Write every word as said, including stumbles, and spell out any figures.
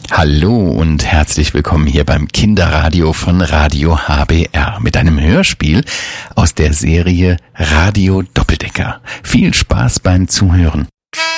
Hallo und herzlich willkommen hier beim Kinderradio von Radio H B R mit einem Hörspiel aus der Serie Radio Doppeldecker. Viel Spaß beim Zuhören.